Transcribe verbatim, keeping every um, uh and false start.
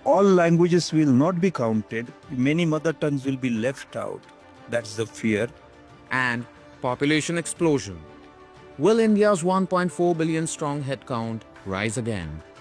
all languages will not be counted. Many mother tongues will be left out. That's the fear. And population explosion. Will India's one point four billion strong headcount rise again?